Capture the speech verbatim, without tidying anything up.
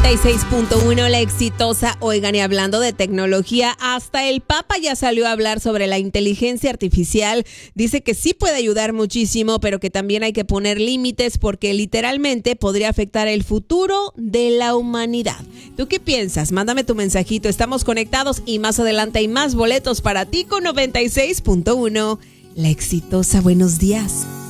noventa y seis punto uno, La Exitosa. Oigan, y hablando de tecnología, hasta el Papa ya salió a hablar sobre la inteligencia artificial. Dice que sí puede ayudar muchísimo, pero que también hay que poner límites porque literalmente podría afectar el futuro de la humanidad. ¿Tú qué piensas? Mándame tu mensajito. Estamos conectados y más adelante hay más boletos para ti con noventa y seis punto uno. La Exitosa, buenos días.